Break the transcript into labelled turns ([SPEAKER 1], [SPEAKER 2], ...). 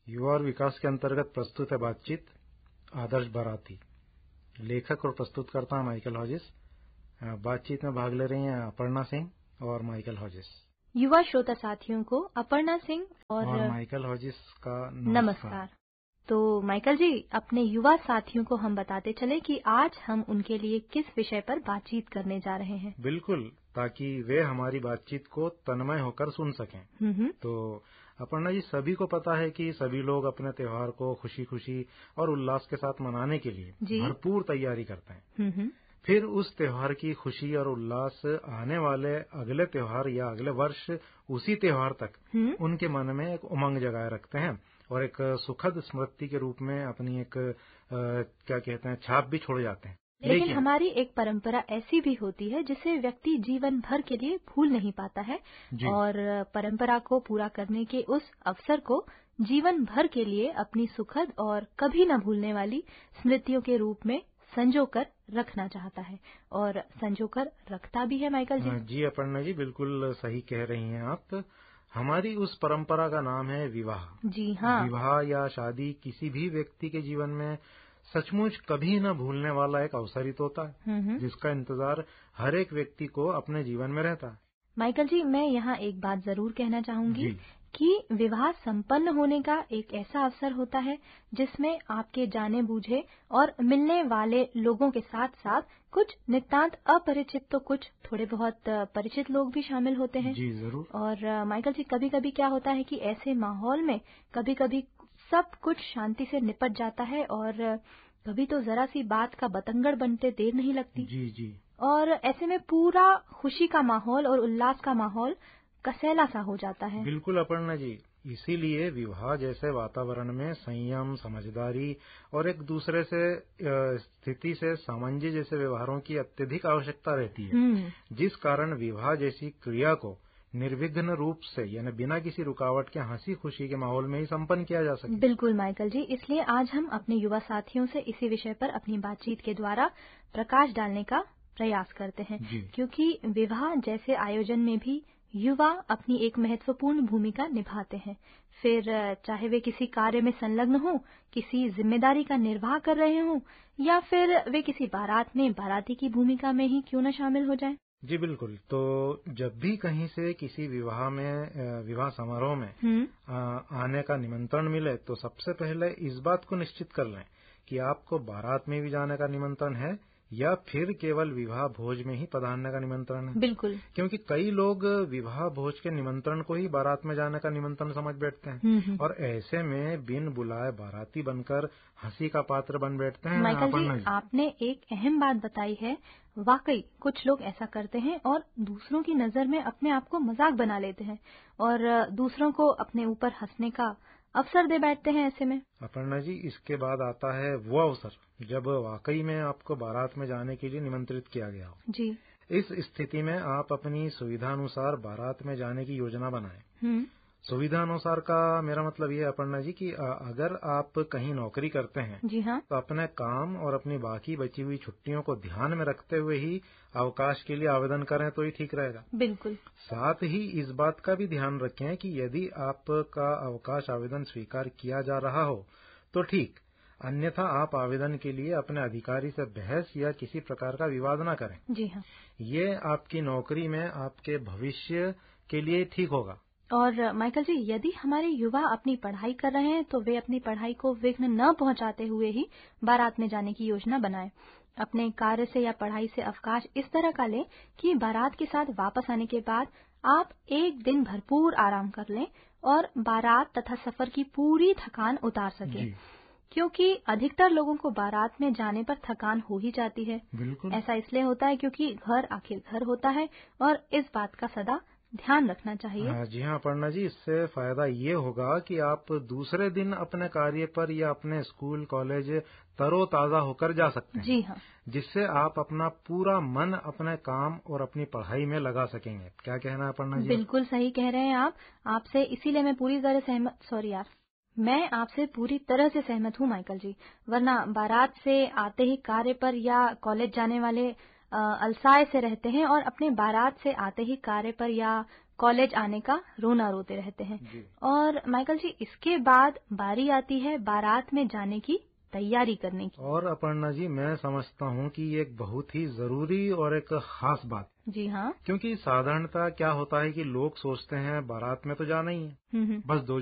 [SPEAKER 1] युवा और विकास के अंतर्गत प्रस्तुत है बातचीत आदर्श बाराती। लेखक और प्रस्तुतकर्ता माइकल हॉजिस। बातचीत में भाग ले रही हैं अपर्णा सिंह और माइकल हॉजिस।
[SPEAKER 2] युवा श्रोता साथियों को अपर्णा सिंह और
[SPEAKER 1] माइकल हॉजिस का
[SPEAKER 2] नमस्कार। तो माइकल जी, अपने युवा साथियों को हम बताते चले कि आज हम उनके लिए किस विषय पर बातचीत करने जा रहे हैं।
[SPEAKER 1] बिल्कुल, ताकि वे हमारी बातचीत को तन्मय होकर सुन सकें। तो अपर्णा जी, सभी को पता है कि सभी लोग अपने त्योहार को खुशी खुशी और उल्लास के साथ मनाने के लिए भरपूर तैयारी करते हैं। फिर उस त्योहार की खुशी और उल्लास आने वाले अगले त्योहार या अगले वर्ष उसी त्योहार तक उनके मन में एक उमंग जगाए रखते हैं और एक सुखद स्मृति के रूप में अपनी एक क्या कहते हैं छाप भी छोड़ जाते हैं।
[SPEAKER 2] लेकिन हमारी एक परंपरा ऐसी भी होती है जिसे व्यक्ति जीवन भर के लिए भूल नहीं पाता है और परंपरा को पूरा करने के उस अवसर को जीवन भर के लिए अपनी सुखद और कभी न भूलने वाली स्मृतियों के रूप में संजोकर रखना चाहता है और संजोकर रखता भी है। माइकल जी।
[SPEAKER 1] जी अपर्णा जी, बिल्कुल सही कह रही हैं आप। हमारी उस परंपरा का नाम है विवाह।
[SPEAKER 2] जी हाँ।
[SPEAKER 1] विवाह या शादी किसी भी व्यक्ति के जीवन में सचमुच कभी न भूलने वाला एक अवसर ही तो होता है, जिसका इंतजार हर एक व्यक्ति को अपने जीवन में रहता है।
[SPEAKER 2] माइकल जी, मैं यहाँ एक बात जरूर कहना चाहूंगी कि विवाह संपन्न होने का एक ऐसा अवसर होता है जिसमें आपके जाने बूझे और मिलने वाले लोगों के साथ साथ कुछ नितांत अपरिचित तो कुछ थोड़े बहुत परिचित लोग भी शामिल होते हैं।
[SPEAKER 1] जी जरूर।
[SPEAKER 2] और माइकल जी, कभी कभी क्या होता है कि ऐसे माहौल में कभी कभी सब कुछ शांति से निपट जाता है और कभी तो जरा सी बात का बतंगड़ बनते देर नहीं लगती।
[SPEAKER 1] जी जी।
[SPEAKER 2] और ऐसे में पूरा खुशी का माहौल और उल्लास का माहौल कसैला सा हो जाता है।
[SPEAKER 1] बिल्कुल अपर्णा जी, इसीलिए विवाह जैसे वातावरण में संयम, समझदारी और एक दूसरे से स्थिति से सामंजस्य जैसे व्यवहारों की अत्यधिक आवश्यकता रहती है, जिस कारण विवाह जैसी क्रिया को निर्विघ्न रूप से यानी बिना किसी रुकावट के हंसी खुशी के माहौल में ही संपन्न किया जा सके।
[SPEAKER 2] बिल्कुल माइकल जी, इसलिए आज हम अपने युवा साथियों से इसी विषय पर अपनी बातचीत के द्वारा प्रकाश डालने का प्रयास करते हैं, क्योंकि विवाह जैसे आयोजन में भी युवा अपनी एक महत्वपूर्ण भूमिका निभाते हैं। फिर चाहे वे किसी कार्य में संलग्न हों, किसी जिम्मेदारी का निर्वाह कर रहे हों या फिर वे किसी बारात में बाराती की भूमिका में ही क्यों न शामिल हो जाएं।
[SPEAKER 1] जी बिल्कुल। तो जब भी कहीं से किसी विवाह समारोह में आने का निमंत्रण मिले तो सबसे पहले इस बात को निश्चित कर लें कि आपको बारात में भी जाने का निमंत्रण है या फिर केवल विवाह भोज में ही पधारने का निमंत्रण है।
[SPEAKER 2] बिल्कुल।
[SPEAKER 1] क्योंकि कई लोग विवाह भोज के निमंत्रण को ही बारात में जाने का निमंत्रण समझ बैठते हैं और ऐसे में बिन बुलाए बाराती बनकर हंसी का पात्र बन बैठते हैं।
[SPEAKER 2] माइकल जी, आपने एक अहम बात बताई है। वाकई कुछ लोग ऐसा करते हैं और दूसरों की नजर में अपने आप को मजाक बना लेते हैं और दूसरों को अपने ऊपर हंसने का अवसर दे बैठते हैं। ऐसे में
[SPEAKER 1] अपर्णा जी, इसके बाद आता है वो अवसर जब वाकई में आपको बारात में जाने के लिए निमंत्रित किया गया हो।
[SPEAKER 2] जी।
[SPEAKER 1] इस स्थिति में आप अपनी सुविधानुसार बारात में जाने की योजना बनाएं। सुविधानुसार का मेरा मतलब ये है अपर्णा जी कि अगर आप कहीं नौकरी करते हैं,
[SPEAKER 2] जी हाँ,
[SPEAKER 1] तो अपने काम और अपनी बाकी बची हुई छुट्टियों को ध्यान में रखते हुए ही अवकाश के लिए आवेदन करें तो ही ठीक रहेगा।
[SPEAKER 2] बिल्कुल।
[SPEAKER 1] साथ ही इस बात का भी ध्यान रखें कि यदि आपका अवकाश आवेदन स्वीकार किया जा रहा हो तो ठीक, अन्यथा आप आवेदन के लिए अपने अधिकारी से बहस या किसी प्रकार का विवाद न करें।
[SPEAKER 2] जी हाँ।
[SPEAKER 1] ये आपकी नौकरी में आपके भविष्य के लिए ठीक होगा।
[SPEAKER 2] और माइकल जी, यदि हमारे युवा अपनी पढ़ाई कर रहे हैं तो वे अपनी पढ़ाई को विघ्न न पहुंचाते हुए ही बारात में जाने की योजना बनाएं। अपने कार्य से या पढ़ाई से अवकाश इस तरह का लें कि बारात के साथ वापस आने के बाद आप एक दिन भरपूर आराम कर लें और बारात तथा सफर की पूरी थकान उतार सकें। क्योंकि अधिकतर लोगों को बारात में जाने पर थकान हो ही जाती है। ऐसा इसलिए होता है क्योंकि घर आखिर घर होता है और इस बात का सदा ध्यान रखना चाहिए।
[SPEAKER 1] जी हाँ अपर्णा जी, इससे फायदा ये होगा कि आप दूसरे दिन अपने कार्य पर या अपने स्कूल कॉलेज तरोताजा होकर जा सकते हैं।
[SPEAKER 2] जी हाँ। जिससे
[SPEAKER 1] आप अपना पूरा मन अपने काम और अपनी पढ़ाई में लगा सकेंगे। क्या कहना है अपर्णा जी?
[SPEAKER 2] बिल्कुल सही कह रहे हैं आप। आपसे इसीलिए मैं पूरी तरह मैं आपसे पूरी तरह से सहमत हूँ माइकल जी। वरना बारात से आते ही कार्य पर या कॉलेज जाने वाले अलसाए से रहते हैं और अपने बारात से आते ही कार्य पर या कॉलेज आने का रोना रोते रहते हैं। और माइकल जी, इसके बाद बारी आती है बारात में जाने की तैयारी करने की।
[SPEAKER 1] और अपर्णा जी, मैं समझता हूँ कि ये एक बहुत ही जरूरी और एक खास बात।
[SPEAKER 2] जी हाँ।
[SPEAKER 1] क्योंकि साधारणतः क्या होता है कि लोग सोचते हैं बारात में तो जाना ही है, बस 2